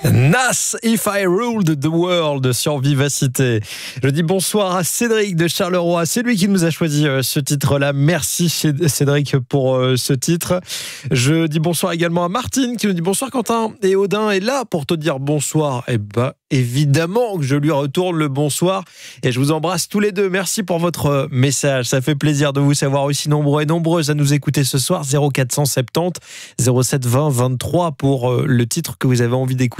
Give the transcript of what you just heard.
Nas, If I Ruled the World sur Vivacité. Je dis bonsoir à Cédric de Charleroi. C'est lui qui nous a choisi ce titre-là. Merci Cédric pour ce titre. Je dis bonsoir également à Martine qui nous dit bonsoir Quentin. Et Odin est là pour te dire bonsoir. Eh ben, évidemment que je lui retourne le bonsoir. Et je vous embrasse tous les deux. Merci pour votre message. Ça fait plaisir de vous savoir aussi nombreux et nombreuses à nous écouter ce soir. 0470 07 20 23 pour le titre que vous avez envie d'écouter.